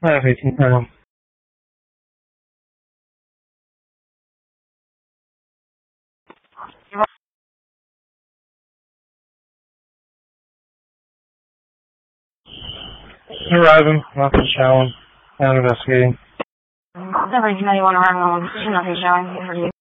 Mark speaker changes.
Speaker 1: I have 18. Arriving, nothing showing, and investigating.
Speaker 2: 791 arriving on nothing showing.